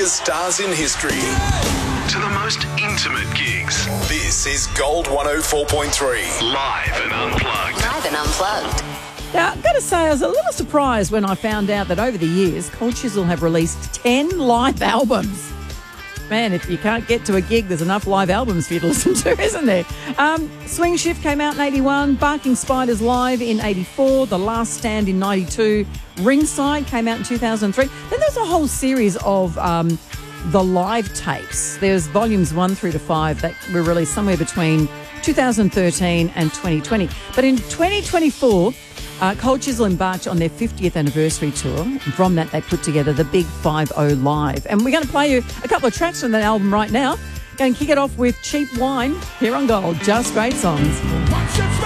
biggest stars in history to the most intimate gigs. This is Gold 104.3. Live and unplugged. Live and unplugged. Now, I've got to say, I was a little surprised when I found out that over the years, Cold Chisel have released 10 live albums. Man, if you can't get to a gig, there's enough live albums for you to listen to, isn't there? Swing Shift came out in 81, Barking Spiders Live in 84, The Last Stand in 92, Ringside came out in 2003. Then there's a whole series of the live tapes. There's volumes 1 through to 5 that were released somewhere between 2013 and 2020. But in 2024... Cold Chisel embarked on their 50th anniversary tour. And from that, they put together the Big 5-0 Live. And we're going to play you a couple of tracks from that album right now. Going to kick it off with Cheap Wine here on Gold. Just great songs.